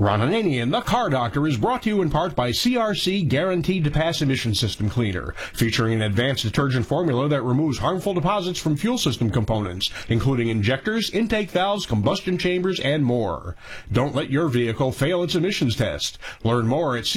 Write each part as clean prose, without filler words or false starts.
Ron Ananian, the Car Doctor, is brought to you in part by CRC Guaranteed to Pass Emission System Cleaner, featuring an advanced detergent formula that removes harmful deposits from fuel system components, including injectors, intake valves, combustion chambers, and more. Don't let your vehicle fail its emissions test. Learn more at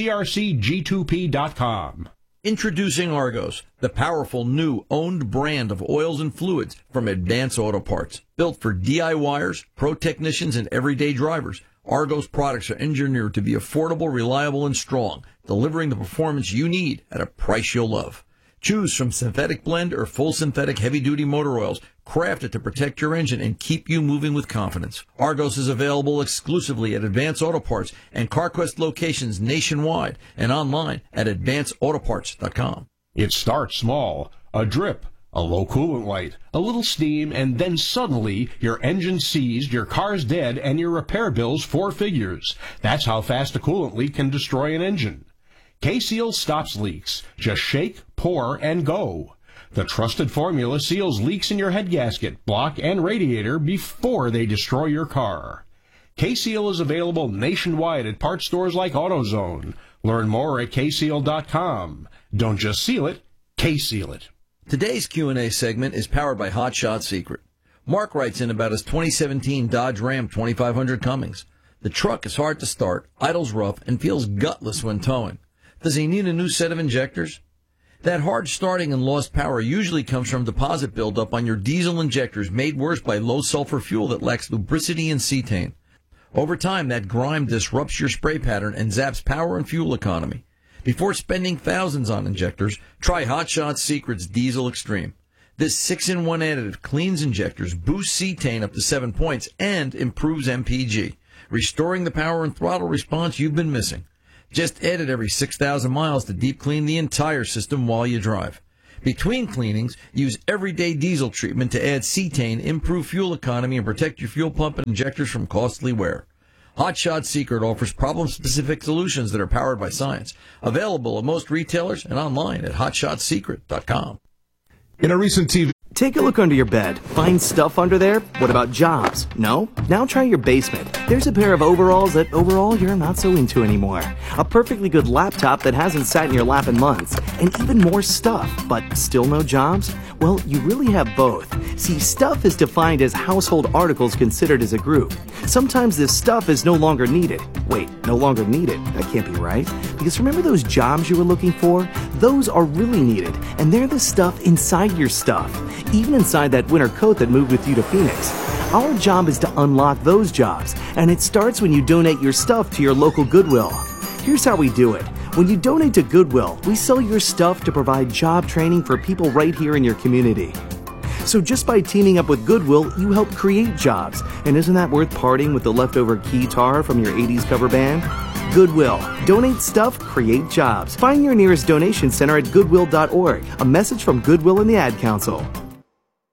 crcg2p.com. Introducing Argos, the powerful new owned brand of oils and fluids from Advance Auto Parts. Built for DIYers, pro technicians, and everyday drivers, Argos products are engineered to be affordable, reliable, and strong, delivering the performance you need at a price you'll love. Choose from synthetic blend or full synthetic heavy-duty motor oils, crafted to protect your engine and keep you moving with confidence. Argos is available exclusively at Advance Auto Parts and CarQuest locations nationwide and online at advanceautoparts.com. It starts small. A drip, a low coolant light, a little steam, and then suddenly your engine's seized, your car's dead, and your repair bill's 4 figures. That's how fast a coolant leak can destroy an engine. K-Seal stops leaks. Just shake, pour, and go. The trusted formula seals leaks in your head gasket, block, and radiator before they destroy your car. K-Seal is available nationwide at parts stores like AutoZone. Learn more at kseal.com. Don't just seal it, K-Seal it. Today's Q&A segment is powered by Hot Shot Secret. Mark writes in about his 2017 Dodge Ram 2500 Cummings. The truck is hard to start, idles rough, and feels gutless when towing. Does he need a new set of injectors? That hard starting and lost power usually comes from deposit buildup on your diesel injectors, made worse by low sulfur fuel that lacks lubricity and cetane. Over time, that grime disrupts your spray pattern and zaps power and fuel economy. Before spending thousands on injectors, try Hot Shot Secret's Diesel Extreme. This 6-in-1 additive cleans injectors, boosts cetane up to 7 points, and improves MPG, restoring the power and throttle response you've been missing. Just add it every 6,000 miles to deep clean the entire system while you drive. Between cleanings, use everyday diesel treatment to add cetane, improve fuel economy, and protect your fuel pump and injectors from costly wear. Hot Shot Secret offers problem-specific solutions that are powered by science. Available at most retailers and online at hotshotsecret.com. In a recent TV... Take a look under your bed. Find stuff under there? What about jobs? No? Now try your basement. There's a pair of overalls that overall you're not so into anymore. A perfectly good laptop that hasn't sat in your lap in months. And even more stuff, but still no jobs? Well, you really have both. See, stuff is defined as household articles considered as a group. Sometimes this stuff is no longer needed. Wait, no longer needed? That can't be right. Because remember those jobs you were looking for? Those are really needed, and they're the stuff inside your stuff. Even inside that winter coat that moved with you to Phoenix. Our job is to unlock those jobs, and it starts when you donate your stuff to your local Goodwill. Here's how we do it. When you donate to Goodwill, we sell your stuff to provide job training for people right here in your community. So just by teaming up with Goodwill, you help create jobs. And isn't that worth parting with the leftover guitar from your 80s cover band? Goodwill. Donate stuff, create jobs. Find your nearest donation center at goodwill.org. A message from Goodwill and the Ad Council.